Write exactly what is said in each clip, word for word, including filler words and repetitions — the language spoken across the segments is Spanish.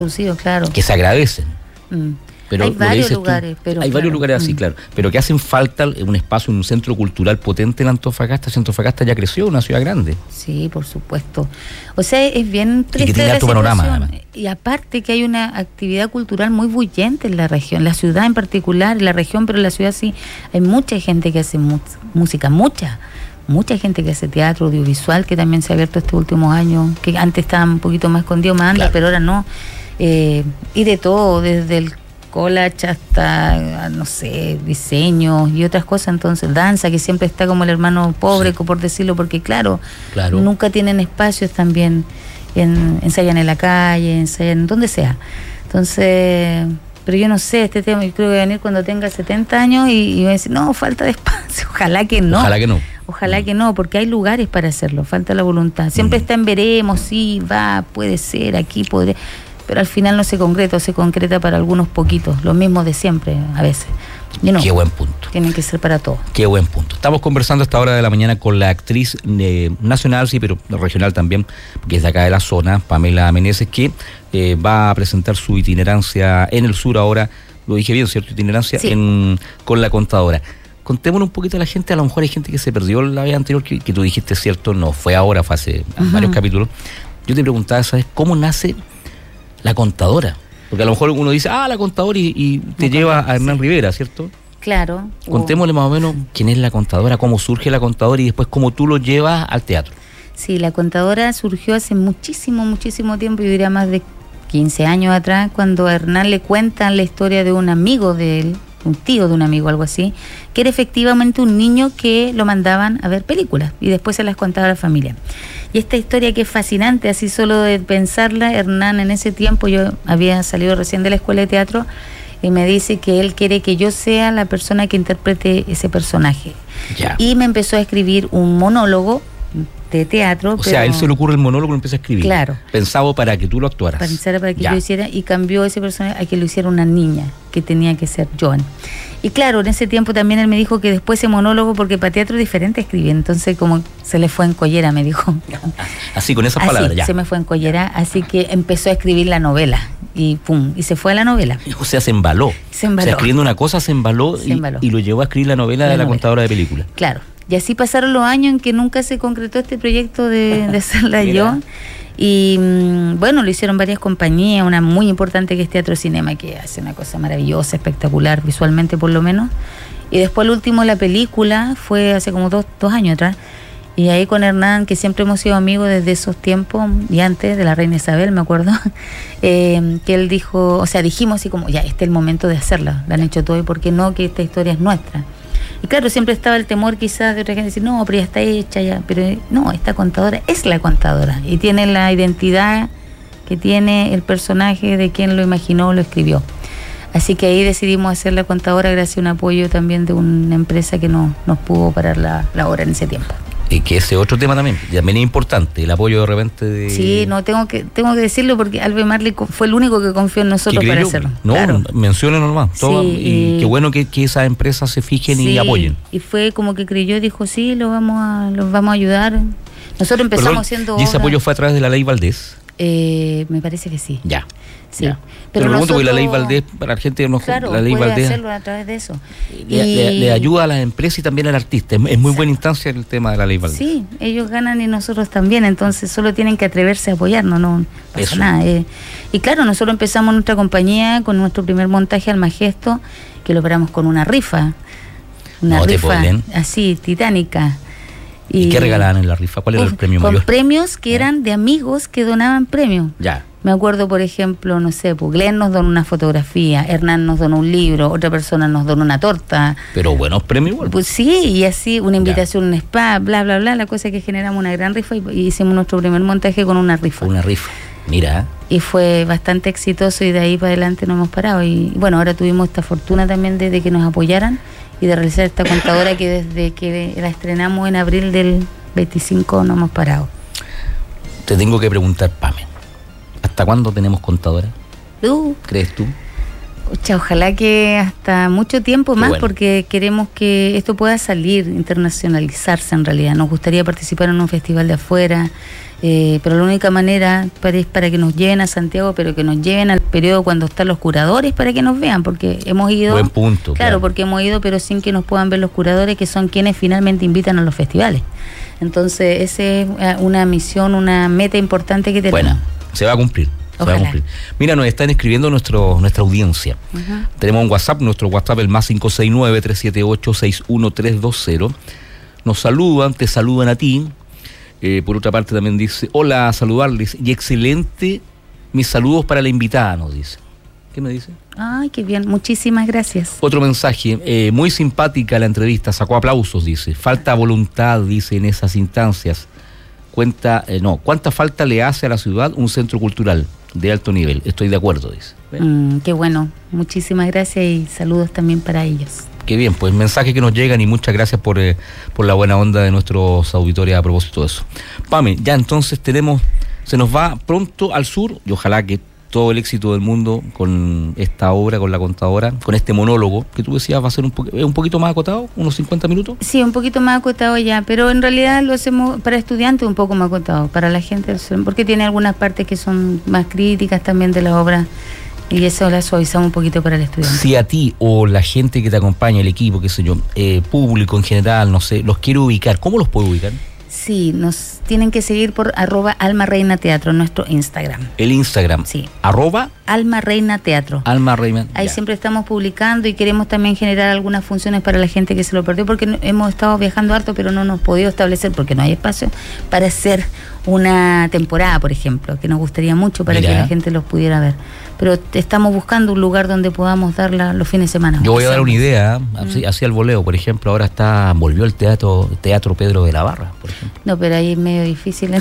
claro. que se agradecen. Mm. Pero hay varios tú, lugares. Pero hay claro. varios lugares así, mm. claro. Pero que hacen falta un espacio, un centro cultural potente en Antofagasta. Antofagasta ya creció, una ciudad grande. Sí, por supuesto. O sea, es bien triste. Y que tiene la alto panorama, situación. además. Y aparte que hay una actividad cultural muy bullente en la región, la ciudad en particular, en la región, pero en la ciudad sí, hay mucha gente que hace mu- música, mucha. Mucha gente que hace teatro, audiovisual, que también se ha abierto estos últimos años, que antes estaba un poquito más escondido, más anda, claro. Pero ahora no. Eh, y de todo, desde el collage hasta, no sé, diseños y otras cosas. Entonces, danza, que siempre está como el hermano pobre, sí. por decirlo, porque claro, claro, nunca tienen espacios también, en, ensayan en la calle, ensayan en donde sea. Entonces, pero yo no sé, este tema, yo creo que va a venir cuando tenga setenta años y, y va a decir, no, falta de espacio, ojalá que no. Ojalá que no. Ojalá mm. que no, porque hay lugares para hacerlo, falta la voluntad. Siempre mm. está en veremos, sí, va, puede ser, aquí podría... pero al final no se concreta, o se concreta para algunos poquitos, lo mismo de siempre a veces. Y no, qué buen punto. Tienen que ser para todos. Qué buen punto. Estamos conversando a esta hora de la mañana con la actriz eh, nacional, sí, pero regional también, que es de acá de la zona, Pamela Meneses, que eh, va a presentar su itinerancia en el sur ahora, lo dije bien, ¿cierto? Itinerancia sí. en, con La Contadora. Contémonos un poquito a la gente, a lo mejor hay gente que se perdió la vez anterior, que, que tú dijiste, ¿cierto? No fue ahora, fue hace uh-huh. varios capítulos. Yo te preguntaba, ¿sabes cómo nace La Contadora? Porque a lo mejor uno dice, ah, La Contadora y, y te no, lleva a Hernán sí. Rivera, ¿cierto? Claro. Contémosle más o menos quién es La Contadora, cómo surge La Contadora y después cómo tú lo llevas al teatro. Sí, La Contadora surgió hace muchísimo, muchísimo tiempo, yo diría más de quince años atrás, cuando a Hernán le cuentan la historia de un amigo de él, un tío de un amigo, algo así, que era efectivamente un niño que lo mandaban a ver películas y después se las contaba a la familia. Y esta historia que es fascinante, así solo de pensarla, Hernán en ese tiempo, yo había salido recién de la escuela de teatro, y me dice que él quiere que yo sea la persona que interprete ese personaje. Ya. Y me empezó a escribir un monólogo de teatro. O pero, sea, a él se le ocurre el monólogo y lo empieza a escribir. Claro. Pensado para que tú lo actuaras. Pensado para que ya. yo hiciera, y cambió ese personaje a que lo hiciera una niña, que tenía que ser Joan. Y claro, en ese tiempo también él me dijo que después ese monólogo, porque para teatro es diferente escribir, entonces como se le fue en collera, me dijo. Así, con esas así, palabras, ya. se me fue en collera, así que empezó a escribir la novela, y pum, y se fue a la novela. O sea, se embaló. Se embaló. O sea, escribiendo una cosa se embaló, se y, embaló. y lo llevó a escribir la novela la de La novela. Contadora de películas. Claro. Y así pasaron los años en que nunca se concretó este proyecto de, de hacerla yo. Y bueno, lo hicieron varias compañías, una muy importante que es Teatro Cinema, que hace una cosa maravillosa, espectacular, visualmente por lo menos. Y después el último, la película, fue hace como dos, dos años atrás. Y ahí con Hernán, que siempre hemos sido amigos desde esos tiempos, y antes de la Reina Isabel, me acuerdo, eh, que él dijo, o sea, dijimos así como, ya, este es el momento de hacerla, la han hecho todo, y por qué no, que esta historia es nuestra. Y claro, siempre estaba el temor quizás de otra gente decir, no, pero ya está hecha, ya. Pero no, esta contadora es La Contadora y tiene la identidad que tiene el personaje de quien lo imaginó o lo escribió. Así que ahí decidimos hacer La Contadora gracias a un apoyo también de una empresa que no, nos pudo parar la, la obra en ese tiempo. Y que ese otro tema también, también es importante, el apoyo de repente de... Sí, no, tengo que tengo que decirlo porque Albe Marley fue el único que confió en nosotros para hacerlo. No, claro. Menciónenlo nomás. Todo, sí, y eh, qué bueno que, que esas empresas se fijen sí, y apoyen. Y fue como que creyó y dijo, sí, lo vamos a, los vamos a ayudar. Nosotros empezamos Perdón, haciendo... ¿Y ese apoyo fue a través de la Ley Valdés? Eh, me parece que sí. Ya. Sí. Ya. Pero, Pero nosotros, porque la Ley Valdés, para la gente no, claro, la Ley puede Valdés hacerlo a través de eso. Le, y... le, le ayuda a las empresas y también al artista. Es, es muy buena instancia el tema de la Ley Valdés. Sí, ellos ganan y nosotros también, entonces solo tienen que atreverse a apoyarnos, no pasa eso. nada. Eh. Y claro, nosotros empezamos nuestra compañía con nuestro primer montaje al Majesto, que lo operamos con una rifa. Una no rifa te así, titánica. ¿Y, ¿Y qué regalaban en la rifa? ¿Cuál era Uf, el premio con mayor? Premios que eran de amigos que donaban premios. Ya. Me acuerdo, por ejemplo, no sé, pues Glenn nos donó una fotografía, Hernán nos donó un libro, otra persona nos donó una torta. Pero buenos premios igual. Pues sí, y así una invitación a un spa, bla, bla, bla. La cosa es que generamos una gran rifa y, y hicimos nuestro primer montaje con una rifa. Una rifa, mira. Y fue bastante exitoso y de ahí para adelante no hemos parado. Y bueno, ahora tuvimos esta fortuna también de, de que nos apoyaran y de realizar esta contadora que desde que la estrenamos en abril del veinticinco no hemos parado. Te tengo que preguntar, Pame. ¿Hasta cuándo tenemos contadora? Uh, ¿Crees tú? Pucha, ojalá que hasta mucho tiempo más, bueno. porque queremos que esto pueda salir, internacionalizarse en realidad. Nos gustaría participar en un festival de afuera, eh, pero la única manera para, es para que nos lleven a Santiago, pero que nos lleven al periodo cuando están los curadores para que nos vean, porque hemos ido... Buen punto. Claro, claro, porque hemos ido, pero sin que nos puedan ver los curadores, que son quienes finalmente invitan a los festivales. Entonces, esa es una misión, una meta importante que tenemos. Bueno, se va a cumplir. Se va a cumplir. Mira, nos están escribiendo nuestro, nuestra audiencia. Uh-huh. Tenemos un WhatsApp, nuestro WhatsApp el más cinco seis nueve, tres siete ocho, seis uno tres dos cero. Nos saludan, te saludan a ti. Eh, por otra parte también dice, hola, saludarles y excelente, mis saludos para la invitada, nos dice. ¿Qué me dice? Ay, qué bien, muchísimas gracias. Otro mensaje, eh, muy simpática la entrevista, sacó aplausos, dice. Falta voluntad, dice, en esas instancias. Cuenta, eh, no, ¿cuánta falta le hace a la ciudad un centro cultural de alto nivel? Estoy de acuerdo, dice. Mm, qué bueno, muchísimas gracias y saludos también para ellos. Qué bien, pues mensajes que nos llegan y muchas gracias por, eh, por la buena onda de nuestros auditores a propósito de eso. Pame, ya entonces tenemos, se nos va pronto al sur y ojalá que todo el éxito del mundo con esta obra, con la contadora, con este monólogo, que tú decías va a ser un, po- un poquito más acotado, unos cincuenta minutos. Sí, un poquito más acotado ya, pero en realidad lo hacemos para estudiantes un poco más acotado, para la gente, porque tiene algunas partes que son más críticas también de la obra, y eso la suavizamos un poquito para el estudiante. Si a ti o la gente que te acompaña, el equipo, qué sé yo, eh, público en general, no sé, los quiero ubicar, ¿cómo los puedo ubicar? Sí, nos tienen que seguir por arroba Alma Reina Teatro, nuestro Instagram. El Instagram. Sí. Arroba Alma Reina Teatro. Alma Reina. Ahí ya. siempre estamos publicando y queremos también generar algunas funciones para la gente que se lo perdió, porque no, hemos estado viajando harto, pero no nos hemos podido establecer porque no hay espacio para hacer una temporada, por ejemplo, que nos gustaría mucho para Mira. que la gente los pudiera ver. Pero estamos buscando un lugar donde podamos darla los fines de semana. Yo voy a dar una idea, así, así al voleo, por ejemplo, ahora está, volvió el teatro, teatro Pedro de la Barra, por ejemplo. No, pero ahí es medio difícil.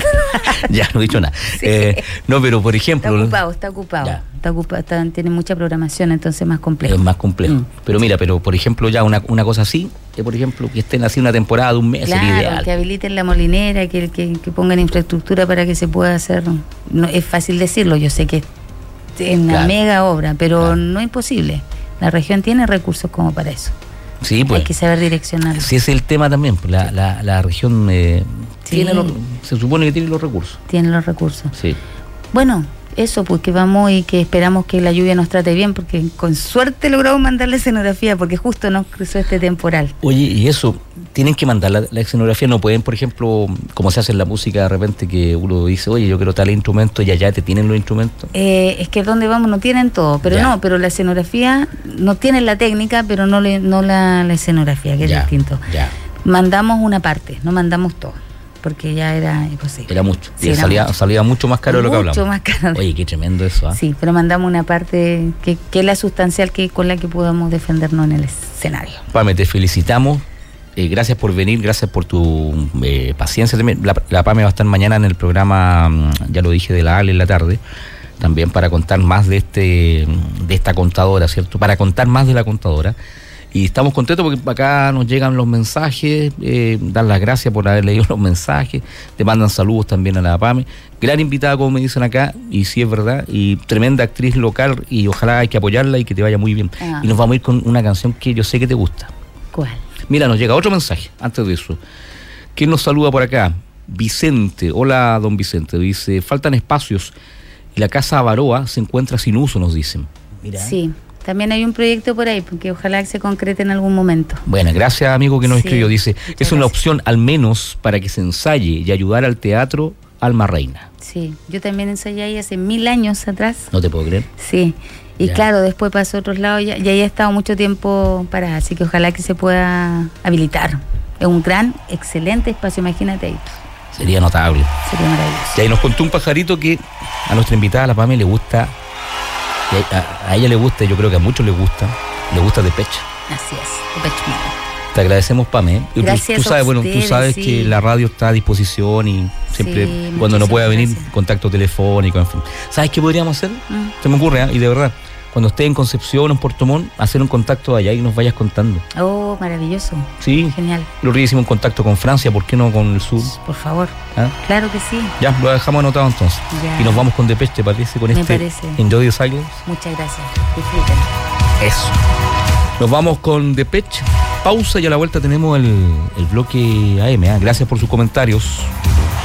Ya, no he dicho nada. Sí. Eh, no, pero por ejemplo... Está ocupado, está ocupado. Ya. Está ocupado, está, tiene mucha programación, entonces es más complejo. Es más complejo. Mm. Pero mira, pero por ejemplo ya una, una cosa así, que por ejemplo que estén así una temporada de un mes, claro, sería ideal. Que habiliten la molinera, que, que, que pongan infraestructura para que se pueda hacer. No, es fácil decirlo, yo sé que es una claro. mega obra, pero claro. no es imposible. La región tiene recursos como para eso. Sí, pues. Hay que saber direccionarlo. Sí, ese es el tema también. La, la, la región eh, sí. tiene los, se supone que tiene los recursos. Tiene los recursos. Sí. Bueno, eso, pues que vamos y que esperamos que la lluvia nos trate bien, porque con suerte logramos mandarle escenografía, porque justo nos cruzó este temporal. Oye, y eso, tienen que mandar la, la escenografía, no pueden, por ejemplo, como se hace en la música de repente, que uno dice, oye, yo quiero tal instrumento y allá te tienen los instrumentos. Eh, es que donde vamos no tienen todo, pero ya. no, pero la escenografía, no tienen la técnica, pero no, le, no la, la escenografía, que ya, es distinto. Ya. Mandamos una parte, no mandamos todo, porque ya era imposible. Era mucho, sí, y era salía, mucho. salía mucho más caro de lo que hablamos. Mucho más caro. Oye, qué tremendo eso. ¿eh? Sí, pero mandamos una parte que, que es la sustancial que con la que podamos defendernos en el escenario. Pame, te felicitamos. Eh, gracias por venir, gracias por tu eh, paciencia también. La, la Pame va a estar mañana en el programa, ya lo dije, de la A L en la tarde, también para contar más de este de esta contadora, ¿cierto? Para contar más de la contadora. Y estamos contentos porque acá nos llegan los mensajes, eh, dar las gracias por haber leído los mensajes, te mandan saludos también a la Pame. Gran invitada, como me dicen acá, y sí es verdad, y tremenda actriz local, y ojalá hay que apoyarla y que te vaya muy bien. Ah. Y nos vamos a ir con una canción que yo sé que te gusta. ¿Cuál? Mira, nos llega otro mensaje, antes de eso. ¿Quién nos saluda por acá? Vicente, hola don Vicente, dice, faltan espacios y la Casa Avaroa se encuentra sin uso, nos dicen. Mira. Sí. También hay un proyecto por ahí, porque ojalá se concrete en algún momento. Bueno, gracias amigo que nos sí, escribió. Dice, es gracias. Una opción al menos para que se ensaye y ayudar al teatro Alma Reina. Sí, yo también ensayé ahí hace mil años atrás. No te puedo creer. Sí, y ya. Claro, después pasó a otros lados y ahí he estado mucho tiempo parada, así que ojalá que se pueda habilitar. Es un gran, excelente espacio, imagínate ahí. Sería notable. Sería maravilloso. Y ahí nos contó un pajarito que a nuestra invitada, a la Pame, le gusta... A, a ella le gusta, yo creo que a muchos les gusta, le gusta Depeche. Así es, Depeche Mode. Te agradecemos, Pame. Gracias tú, tú sabes, a ustedes, bueno, tú sabes sí. que la radio está a disposición y siempre sí, cuando no pueda venir, gracias. Contacto telefónico, en fin. ¿Sabes qué podríamos hacer? Mm. Se me ocurre, ¿eh? Y de verdad, cuando estés en Concepción o en Puerto Montt, hacer un contacto allá y nos vayas contando. Oh, maravilloso. Sí. Genial. Lo hicimos un contacto con Francia, ¿por qué no con el sur? Por favor. ¿Ah? Claro que sí. Ya, lo dejamos anotado entonces. Ya. Y nos vamos con Depeche, ¿te parece? Con Me este parece. Enjoy the Silence. Muchas gracias. Disfruten. Eso. Nos vamos con Depeche. Pausa y a la vuelta tenemos el, el bloque A M. ¿eh? Gracias por sus comentarios.